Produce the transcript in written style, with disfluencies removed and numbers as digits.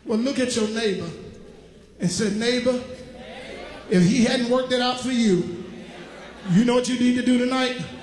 Well, look at your neighbor and say, neighbor, if he hadn't worked it out for you, you know what you need to do tonight?